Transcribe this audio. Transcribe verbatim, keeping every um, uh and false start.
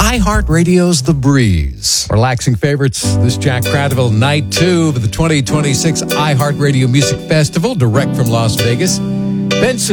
iHeartRadio's The Breeze. Relaxing favorites, this Jack Cradaville, night two of the twenty twenty-six iHeartRadio Music Festival, direct from Las Vegas. Benson